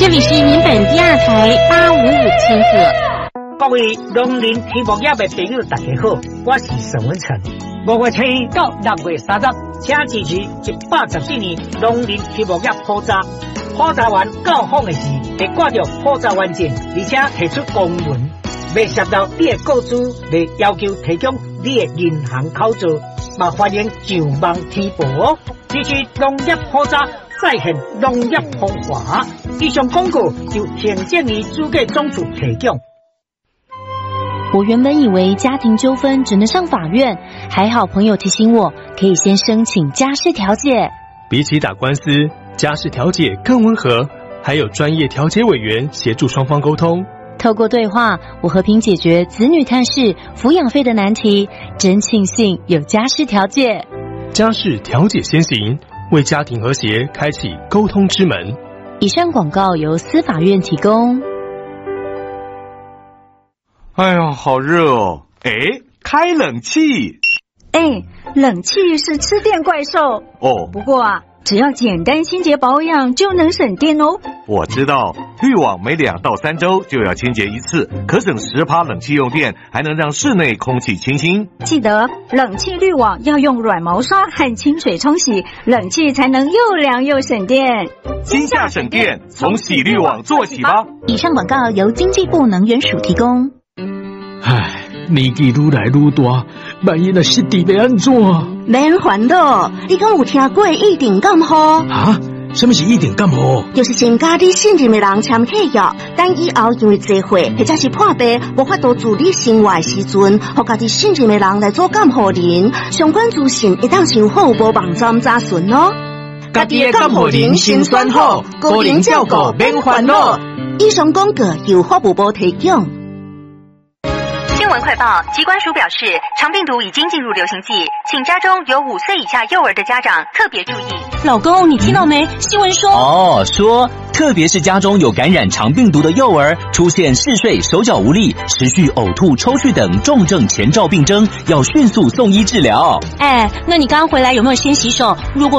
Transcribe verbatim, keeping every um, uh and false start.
这里是民本第二台八五五千赫。 各位农林畜牧业的朋友，大家好，我是沈文成。五月初一到六月三十，请支持一百十四年农林畜牧业普查。普查完到访的时，会挂着普查完证，而且提出公文，未涉到你的个资，未要求提供你的银行口座，嘛欢迎上网提报哦。支持农业普查，再现农业风华。以上广告由行政院主计总处提供。 我原本以为家庭纠纷只能上法院，还好朋友提醒我，可以先申请家事调解。 比起打官司，家事调解更温和，还有专业调解委员协助双方沟通。 透过对话，我和平解决子女探视、抚养费的难题，真庆幸有家事调解。 家事调解先行，为家庭和谐开启沟通之门。 以上广告由司法院提供。 哎呀，好热哦！哎，开冷气。 哎，冷气是吃电怪兽哦。 不过啊，只要简单清洁保养就能省电哦。 我知道，滤网每两到三周就要清洁一次，可省十趴冷气用电，还能让室内空气清新。 记得冷气滤网要用软毛刷和清水冲洗，冷气才能又凉又省电。 今夏省电，从洗滤网做起吧。 以上广告由经济部能源署提供。 唉，年纪愈来愈大，万一若失智要安怎？ 免烦恼，你敢有听过一定感冒？ 啊？什么是一定感冒？ 就是先甲你信任的人签契约，等以后因为聚会或者是破病，无法度自理生活的时阵，互家己信任的人来做感冒人。相关资讯一旦想好，无网站查询哦。 家己的感冒人先选好，个人照顾免烦恼。 以上广告由法务部提供。 新闻快报，疾管署表示，肠病毒已经进入流行季，请家中有五岁以下幼儿的家长特别注意。 老公，你听到没？新闻说哦，说特别是家中有感染肠病毒的幼儿，出现嗜睡、手脚无力、持续呕吐、抽搐等重症前兆病征，要迅速送医治疗。 哎，那你刚回来有没有先洗手？如果